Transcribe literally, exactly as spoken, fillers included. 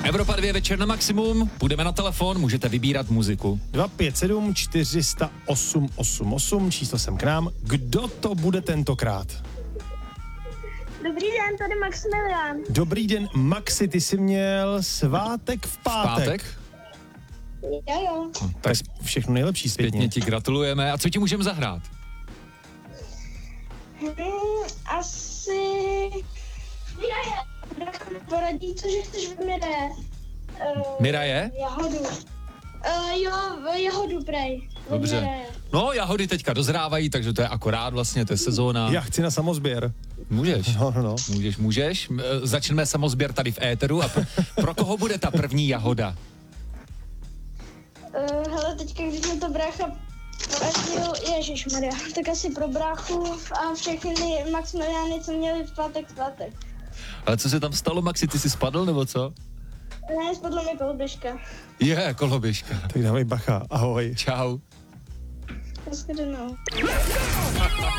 Evropa dva večer na maximum, půjdeme na telefon, můžete vybírat muziku. dva pět sedm čtyři nula osm osm osm, číslo sem k nám. Kdo to bude tentokrát? Dobrý den, tady Maximilian. Dobrý den, Maxi, ty jsi měl svátek v pátek. V pátek? Jo, jo. Tak všechno nejlepší zpětně. Pěkně ti gratulujeme. A co ti můžeme zahrát? Hmm, asi... Miraje. Poradí, cože chceš v Miraje? Uh, Miraje? Jahodu. Uh, jo, jahodu prej. Dobře. No, jahody teďka dozrávají, takže to je akorát vlastně, to je sezóna. Já chci na samozběr. Můžeš. No, no, no. Můžeš, můžeš. E, Začneme samozběr tady v éteru. A pro, pro koho bude ta první jahoda? Uh, hele, teďka, když mi to brácha poradil, ježišmarja, tak asi pro bráchu a všechny Maximiliány, co měli v pátek svátek. Ale co se tam stalo, Maxi, ty jsi spadl, nebo co? Ne, spadla mi koloběžka. Je, koloběžka. Tak dávej bacha, ahoj. Čau. Naschledanou.